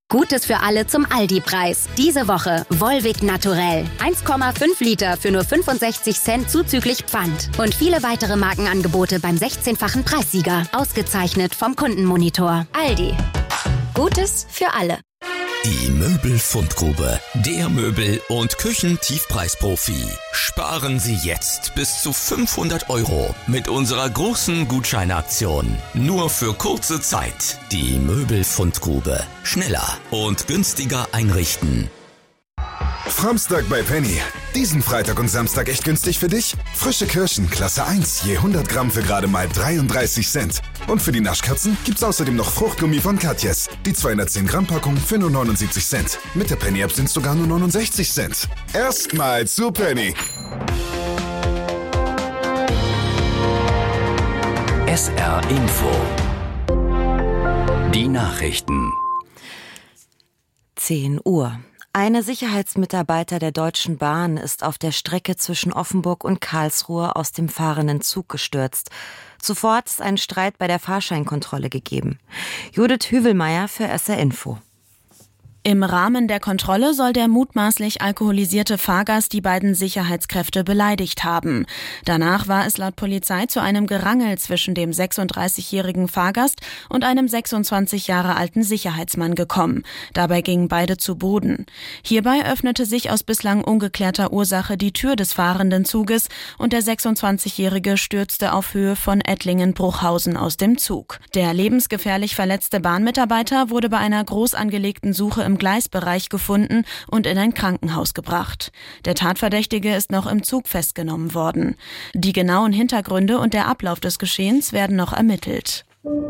Gutes für alle zum Aldi-Preis. Diese Woche Volvic Naturell. 1,5 Liter für nur 65 Cent zuzüglich Pfand. Und viele weitere Markenangebote beim 16-fachen Preissieger. Ausgezeichnet vom Kundenmonitor. Aldi. Gutes für alle. Die Möbelfundgrube, der Möbel- und Küchentiefpreisprofi. Sparen Sie jetzt bis zu 500 € mit unserer großen Gutscheinaktion. Nur für kurze Zeit. Die Möbelfundgrube. Schneller und günstiger einrichten. Framstag bei Penny. Diesen Freitag und Samstag echt günstig für dich? Frische Kirschen, Klasse 1, je 100 Gramm für gerade mal 33 Cent. Und für die Naschkatzen gibt's außerdem noch Fruchtgummi von Katjes. Die 210 Gramm Packung für nur 79 Cent. Mit der Penny-App sind's sogar nur 69 Cent. Erstmal zu Penny. SR Info. Die Nachrichten. 10 Uhr. Eine Sicherheitsmitarbeiter der Deutschen Bahn ist auf der Strecke zwischen Offenburg und Karlsruhe aus dem fahrenden Zug gestürzt. Zuvor hat es einen Streit bei der Fahrscheinkontrolle gegeben. Judith Hüvelmeier für SR Info. Im Rahmen der Kontrolle soll der mutmaßlich alkoholisierte Fahrgast die beiden Sicherheitskräfte beleidigt haben. Danach war es laut Polizei zu einem Gerangel zwischen dem 36-jährigen Fahrgast und einem 26 Jahre alten Sicherheitsmann gekommen. Dabei gingen beide zu Boden. Hierbei öffnete sich aus bislang ungeklärter Ursache die Tür des fahrenden Zuges und der 26-jährige stürzte auf Höhe von Ettlingen-Bruchhausen aus dem Zug. Der lebensgefährlich verletzte Bahnmitarbeiter wurde bei einer groß angelegten Suche im Gleisbereich gefunden und in ein Krankenhaus gebracht. Der Tatverdächtige ist noch im Zug festgenommen worden. Die genauen Hintergründe und der Ablauf des Geschehens werden noch ermittelt.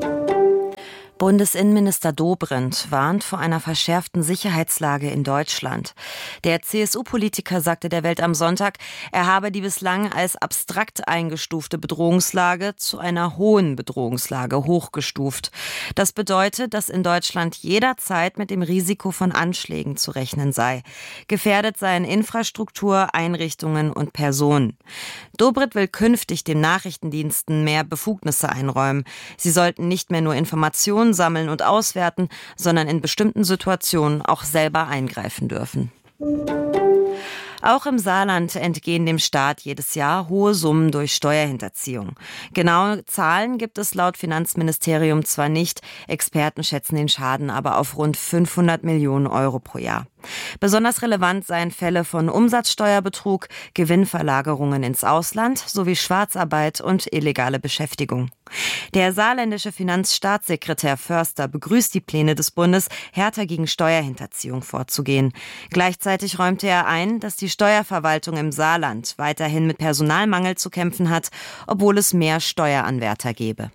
Bundesinnenminister Dobrindt warnt vor einer verschärften Sicherheitslage in Deutschland. Der CSU-Politiker sagte der Welt am Sonntag, er habe die bislang als abstrakt eingestufte Bedrohungslage zu einer hohen Bedrohungslage hochgestuft. Das bedeutet, dass in Deutschland jederzeit mit dem Risiko von Anschlägen zu rechnen sei. Gefährdet seien Infrastruktur, Einrichtungen und Personen. Dobrindt will künftig den Nachrichtendiensten mehr Befugnisse einräumen. Sie sollten nicht mehr nur Informationen sammeln und auswerten, sondern in bestimmten Situationen auch selber eingreifen dürfen. Auch im Saarland entgehen dem Staat jedes Jahr hohe Summen durch Steuerhinterziehung. Genaue Zahlen gibt es laut Finanzministerium zwar nicht, Experten schätzen den Schaden aber auf rund 500 Millionen € pro Jahr. Besonders relevant seien Fälle von Umsatzsteuerbetrug, Gewinnverlagerungen ins Ausland sowie Schwarzarbeit und illegale Beschäftigung. Der saarländische Finanzstaatssekretär Förster begrüßt die Pläne des Bundes, härter gegen Steuerhinterziehung vorzugehen. Gleichzeitig räumte er ein, dass die Steuerverwaltung im Saarland weiterhin mit Personalmangel zu kämpfen hat, obwohl es mehr Steueranwärter gebe.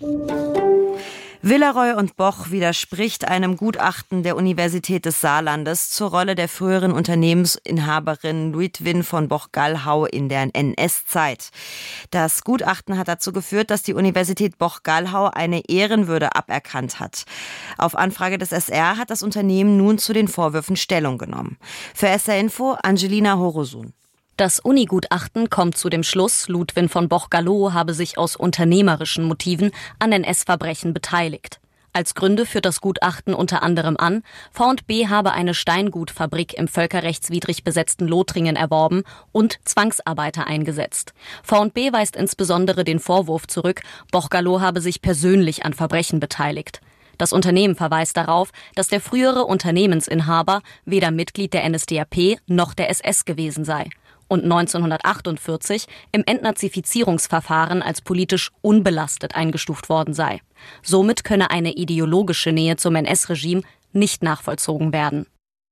Villeroy und Boch widerspricht einem Gutachten der Universität des Saarlandes zur Rolle der früheren Unternehmensinhaberin Ludwin von Boch-Gallhau in der NS-Zeit. Das Gutachten hat dazu geführt, dass die Universität Boch-Gallhau eine Ehrenwürde aberkannt hat. Auf Anfrage des SR hat das Unternehmen nun zu den Vorwürfen Stellung genommen. Für SR Info Angelina Horosun. Das Uni-Gutachten kommt zu dem Schluss, Ludwin von Boch-Gallhau habe sich aus unternehmerischen Motiven an NS-Verbrechen beteiligt. Als Gründe führt das Gutachten unter anderem an, V&B habe eine Steingutfabrik im völkerrechtswidrig besetzten Lothringen erworben und Zwangsarbeiter eingesetzt. V&B weist insbesondere den Vorwurf zurück, Boch-Gallhau habe sich persönlich an Verbrechen beteiligt. Das Unternehmen verweist darauf, dass der frühere Unternehmensinhaber weder Mitglied der NSDAP noch der SS gewesen sei und 1948 im Entnazifizierungsverfahren als politisch unbelastet eingestuft worden sei. Somit könne eine ideologische Nähe zum NS-Regime nicht nachvollzogen werden.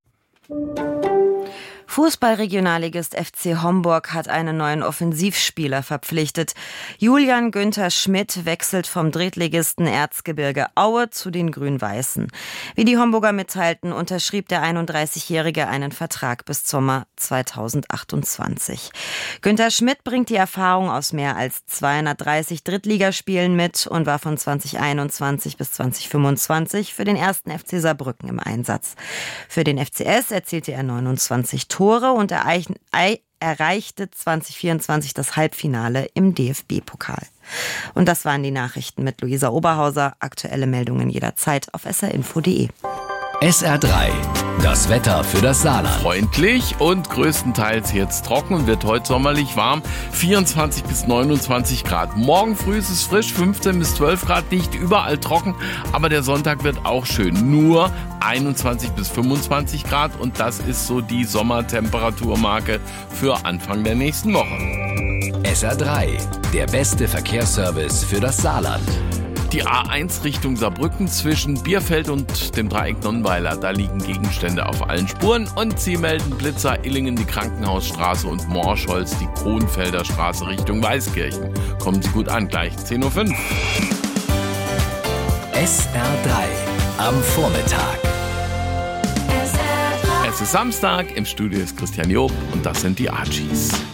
Fußballregionalligist FC Homburg hat einen neuen Offensivspieler verpflichtet. Julian Günther Schmidt wechselt vom Drittligisten Erzgebirge Aue zu den Grün-Weißen. Wie die Homburger mitteilten, unterschrieb der 31-Jährige einen Vertrag bis Sommer 2028. Günther Schmidt bringt die Erfahrung aus mehr als 230 Drittligaspielen mit und war von 2021 bis 2025 für den 1. FC Saarbrücken im Einsatz. Für den FCS erzielte er 29 Tore und erreichte 2024 das Halbfinale im DFB-Pokal. Und das waren die Nachrichten mit Luisa Oberhauser. Aktuelle Meldungen jederzeit auf srinfo.de. SR3, das Wetter für das Saarland. Freundlich und größtenteils jetzt trocken und wird heute sommerlich warm. 24 bis 29 Grad. Morgen früh ist es frisch, 15 bis 12 Grad, nicht überall trocken. Aber der Sonntag wird auch schön. Nur 21 bis 25 Grad und das ist so die Sommertemperaturmarke für Anfang der nächsten Woche. SR3, der beste Verkehrsservice für das Saarland. Die A1 Richtung Saarbrücken zwischen Bierfeld und dem Dreieck Nonnweiler. Da liegen Gegenstände auf allen Spuren und sie melden Blitzer Illingen die Krankenhausstraße und Morschholz die Kronfelder Straße Richtung Weißkirchen. Kommen Sie gut an, gleich 10.05 Uhr. SR3 am Vormittag. Es ist Samstag, im Studio ist Christian Job und das sind die Archies.